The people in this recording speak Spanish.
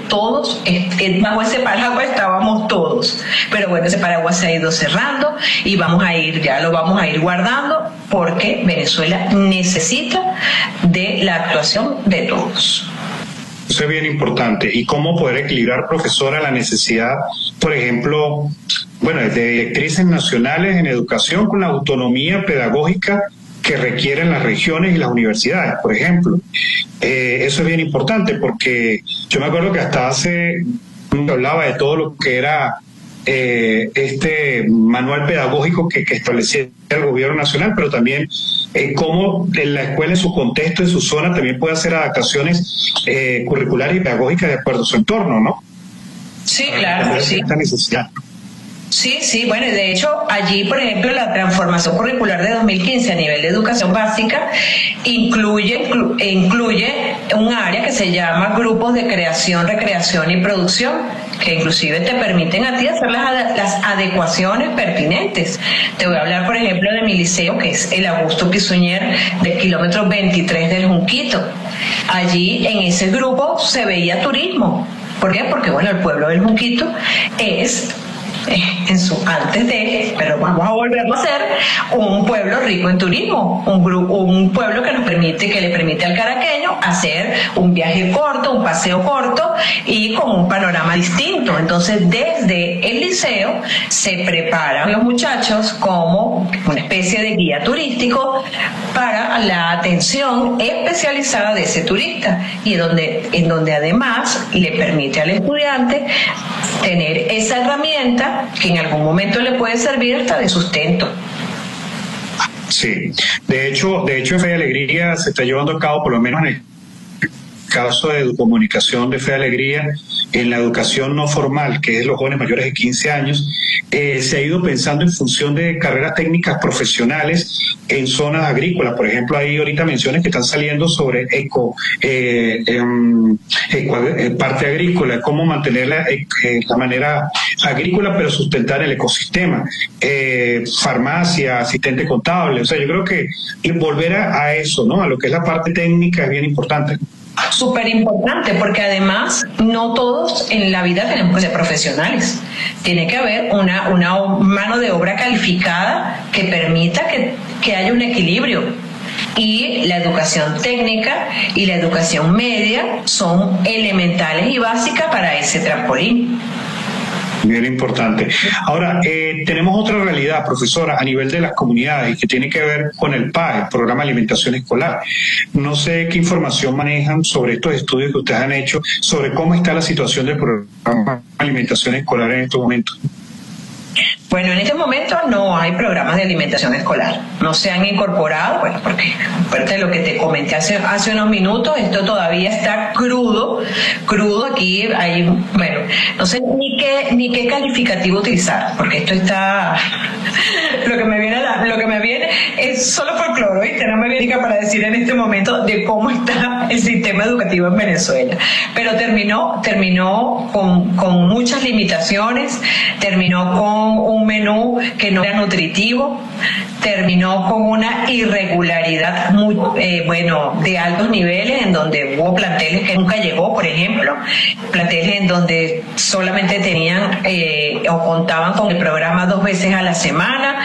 todos, bajo ese paraguas estábamos todos. Pero bueno, ese paraguas se ha ido cerrando y lo vamos a ir guardando, porque Venezuela necesita de la actuación de todos. Eso es bien importante. ¿Y cómo poder equilibrar, profesora, la necesidad, por ejemplo, de directrices nacionales en educación con la autonomía pedagógica que requieren las regiones y las universidades, por ejemplo? Eso es bien importante, porque yo me acuerdo que hasta hace hablaba de todo lo que era este manual pedagógico que establecía el gobierno nacional, pero también cómo en la escuela, en su contexto, en su zona, también puede hacer adaptaciones curriculares y pedagógicas de acuerdo a su entorno, ¿no? Sí, claro, sí. Esta necesidad. Sí, bueno, y de hecho allí, por ejemplo, la transformación curricular de 2015 a nivel de educación básica incluye un área que se llama grupos de creación, recreación y producción, que inclusive te permiten a ti hacer las adecuaciones pertinentes. Te voy a hablar, por ejemplo, de mi liceo, que es el Augusto Pisuñer, del kilómetro 23 del Junquito. Allí, en ese grupo, se veía turismo. ¿Por qué? Porque, bueno, el pueblo del Junquito es... pero vamos a volverlo a hacer, un pueblo rico en turismo, un pueblo que le permite al caraqueño hacer un viaje corto, un paseo corto y con un panorama distinto. Entonces, desde el liceo se preparan los muchachos como una especie de guía turístico para la atención especializada de ese turista, y en donde además le permite al estudiante tener esa herramienta que en algún momento le puede servir hasta de sustento. Sí, de hecho en Fe y Alegría se está llevando a cabo, por lo menos en el caso de comunicación de Fe y Alegría, en la educación no formal, que es los jóvenes mayores de 15 años, se ha ido pensando en función de carreras técnicas profesionales en zonas agrícolas. Por ejemplo, hay ahorita menciones que están saliendo sobre parte agrícola, cómo mantener la manera agrícola pero sustentar el ecosistema, farmacia, asistente contable. O sea, yo creo que volver a eso, ¿no? A lo que es la parte técnica es bien importante. Súper importante, porque además no todos en la vida tenemos que ser profesionales. Tiene que haber una mano de obra calificada que permita que haya un equilibrio. Y la educación técnica y la educación media son elementales y básicas para ese trampolín. Bien importante. Ahora, tenemos otra realidad, profesora, a nivel de las comunidades, que tiene que ver con el PAE, el Programa de Alimentación Escolar. No sé qué información manejan sobre estos estudios que ustedes han hecho, sobre cómo está la situación del Programa de Alimentación Escolar en estos momentos. Bueno, en este momento no hay programas de alimentación escolar, no se han incorporado, bueno, porque aparte de lo que te comenté hace unos minutos, esto todavía está crudo aquí hay, bueno, no sé ni qué calificativo utilizar, porque esto está, lo que me viene es solo folclore, ¿viste? No me viene para decir en este momento de cómo está el sistema educativo en Venezuela, pero terminó con muchas limitaciones, terminó con un menú que no era nutritivo, terminó con una irregularidad muy de altos niveles, en donde hubo planteles que nunca llegó, por ejemplo, planteles en donde solamente tenían o contaban con el programa 2 veces a la semana,